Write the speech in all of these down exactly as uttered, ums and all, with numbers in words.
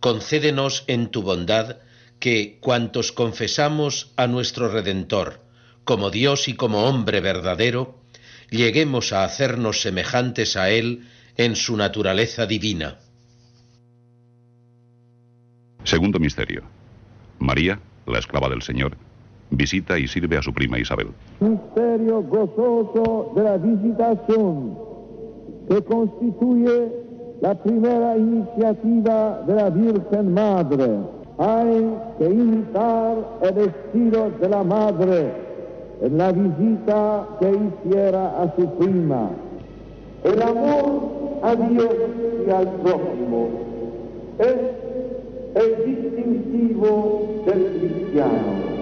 concédenos en tu bondad que, cuantos confesamos a nuestro Redentor, como Dios y como hombre verdadero, lleguemos a hacernos semejantes a Él en su naturaleza divina. Segundo misterio. María, la esclava del Señor, visita y sirve a su prima Isabel. Misterio gozoso de la visitación, que constituye la primera iniciativa de la Virgen Madre. Hay que imitar el estilo de la Madre en la visita que hiciera a su prima. El amor a Dios y al prójimo es el distintivo del cristiano.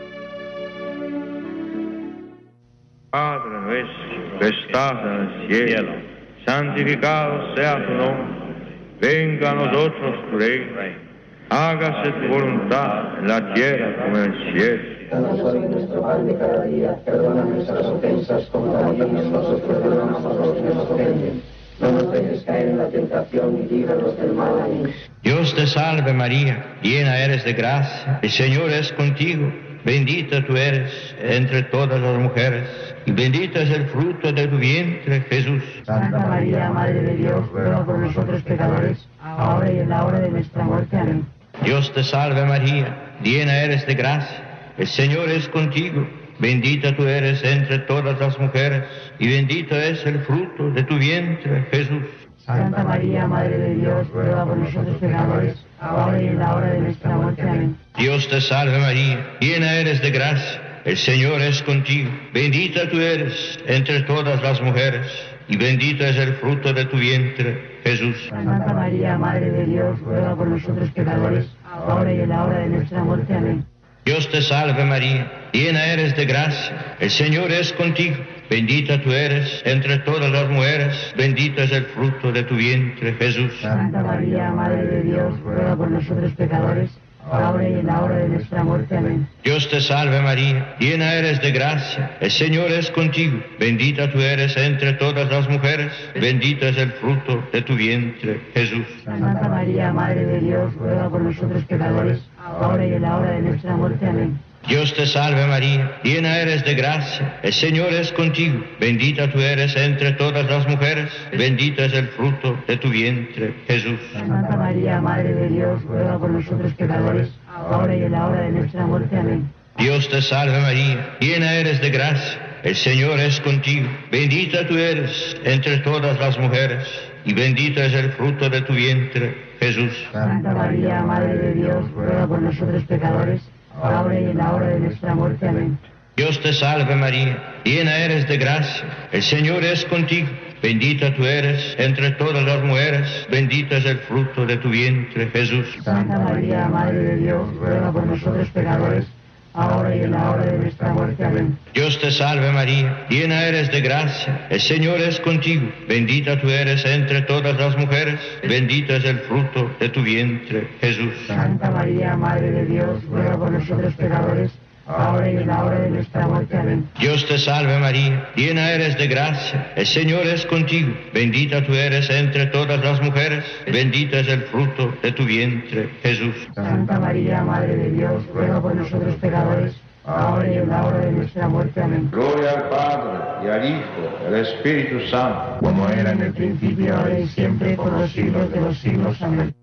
Padre nuestro que estás en el cielo, santificado sea tu nombre. Venga a nosotros tu reino. Hágase tu voluntad en la tierra como en el cielo. Danos hoy nuestro pan de cada día. Perdona nuestras ofensas como también nosotros perdonamos a los que nos ofenden. No nos dejes caer en la tentación y líbranos del mal. Amén. Dios te salve María, llena eres de gracia, el Señor es contigo. Bendita tú eres entre todas las mujeres, y bendito es el fruto de tu vientre, Jesús. Santa María, Madre de Dios, ruega por nosotros pecadores, ahora y en la hora de nuestra muerte. Amén. Dios te salve María, llena eres de gracia, el Señor es contigo. Bendita tú eres entre todas las mujeres, y bendito es el fruto de tu vientre, Jesús. Santa María, Madre de Dios, ruega por nosotros pecadores, ahora y en la hora de nuestra muerte. Amén. Dios te salve María, llena eres de gracia, el Señor es contigo. Bendita tú eres entre todas las mujeres, y bendito es el fruto de tu vientre, Jesús. Santa María, Madre de Dios, ruega por nosotros pecadores, ahora y en la hora de nuestra muerte. Amén. Dios te salve María, llena eres de gracia, el Señor es contigo. Bendita tú eres entre todas las mujeres, bendito es el fruto de tu vientre, Jesús. Santa María, Madre de Dios, ruega por nosotros pecadores, ahora y en la hora de nuestra muerte. Amén. Dios te salve María, llena eres de gracia, el Señor es contigo. Bendita tú eres entre todas las mujeres, bendito es el fruto de tu vientre, Jesús. Santa María, Madre de Dios, ruega por nosotros pecadores, ahora y en la hora de nuestra muerte. Amén. Dios te salve María, llena eres de gracia, el Señor es contigo. Bendita tú eres entre todas las mujeres, bendito es el fruto de tu vientre, Jesús. Santa María, Madre de Dios, ruega por nosotros pecadores, ahora y en la hora de nuestra muerte. Amén. Dios te salve María, llena eres de gracia, el Señor es contigo. Bendita tú eres entre todas las mujeres, y bendito es el fruto de tu vientre, Jesús. Santa María, Madre de Dios, ruega por nosotros pecadores, ahora y en la hora de nuestra muerte. Amén. Dios te salve María, llena eres de gracia, el Señor es contigo. Bendita tú eres entre todas las mujeres, bendito es el fruto de tu vientre, Jesús. Santa María, Madre de Dios, ruega por nosotros pecadores, ahora y en la hora de nuestra muerte. Amén. Dios te salve María, llena eres de gracia, el Señor es contigo. Bendita tú eres entre todas las mujeres, bendito es el fruto de tu vientre, Jesús. Santa María, Madre de Dios, ruega por nosotros pecadores, ahora y en la hora de nuestra muerte. Amén. Dios te salve María, llena eres de gracia, el Señor es contigo. Bendita tú eres entre todas las mujeres, bendito es el fruto de tu vientre, Jesús. Santa María, Madre de Dios, ruega por nosotros pecadores, ahora y en la hora de nuestra muerte. Amén. Gloria al Padre, y al Hijo, y al Espíritu Santo, como era en el principio, ahora y siempre, por los siglos de los siglos. Amén.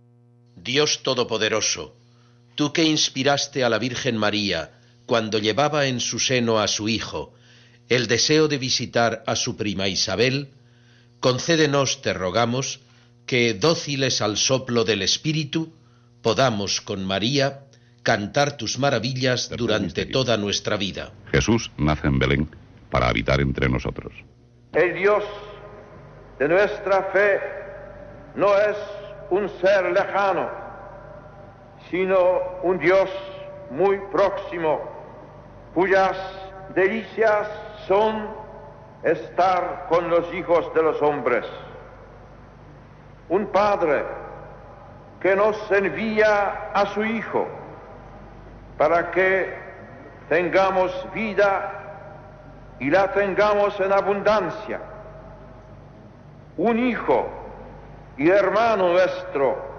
Dios Todopoderoso, tú que inspiraste a la Virgen María cuando llevaba en su seno a su Hijo el deseo de visitar a su prima Isabel, concédenos, te rogamos, que, dóciles al soplo del Espíritu, podamos con María cantar tus maravillas durante toda nuestra vida. Jesús nace en Belén para habitar entre nosotros. El Dios de nuestra fe no es un ser lejano, sino un Dios muy próximo, cuyas delicias son estar con los hijos de los hombres. Un Padre que nos envía a su Hijo para que tengamos vida y la tengamos en abundancia. Un Hijo y hermano nuestro